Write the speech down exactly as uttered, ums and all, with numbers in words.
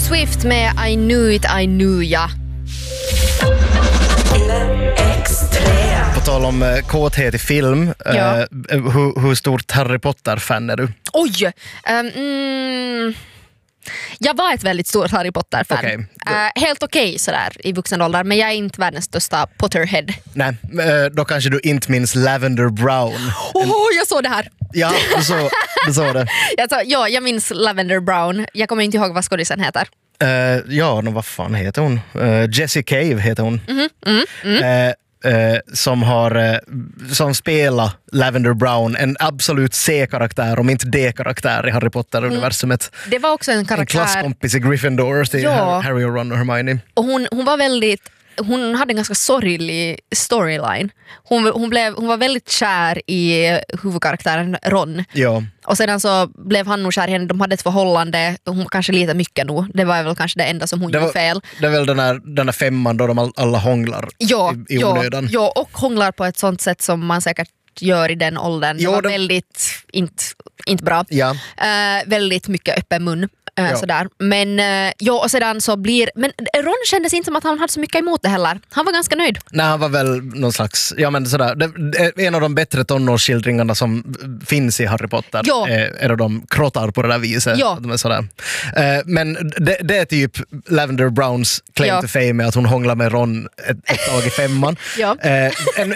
Swift med I knew it, I knew ya. På tal om uh, kåthet i film, Ja. uh, hur, hur stort Harry Potter-fan är du? Oj! Um, mm, jag var ett väldigt stort Harry Potter-fan. Okay. Uh, helt okej okay, sådär i vuxen ålder, men jag är inte världens största Potterhead. Nej, uh, då kanske du inte minns Lavender Brown. Åh, oh, jag såg det här! Ja, du såg, du såg det. jag så, ja, jag minns Lavender Brown. Jag kommer inte ihåg vad skådisen heter. Uh, ja, no, vad fan heter hon? Uh, Jessie Cave heter hon. Mm, mm, mm. Uh, uh, som har uh, som spelar Lavender Brown, en absolut C-karaktär, om inte D-karaktär i Harry Potter-universumet. Mm. Det var också en karaktär... En klasskompis i Gryffindor till ja. Harry och Ron och Hermione. Och hon, hon var väldigt... Hon hade en ganska sorglig storyline. Hon, hon, blev, hon var väldigt kär i huvudkaraktären Ron. Ja. Och sedan så blev han nog kär i henne. De hade ett förhållande. Hon kanske lite mycket nog. Det var väl kanske det enda som hon Det var, gjorde fel. Det är väl den här, den här femman då de alla hånglar ja, i, i ja, onödan. ja, och hånglar på ett sånt sätt som man säkert gör i den åldern. Jo, det var det... väldigt inte, inte bra. Ja. Uh, väldigt mycket öppen mun. Uh, Ja. sådär. Men uh, ja, och sedan så blir... Men Ron kändes inte som att han hade så mycket emot det heller. Han var ganska nöjd. Nej, han var väl någon slags... Ja, men sådär. Det, det, en av de bättre tonårsskildringarna som finns i Harry Potter Ja. är, är då de krottar på det där viset. Ja. De är sådär. Uh, men det, det är typ Lavender Browns claim Ja. to fame, att hon hånglar med Ron ett, ett tag i femman. Ja. Uh, en,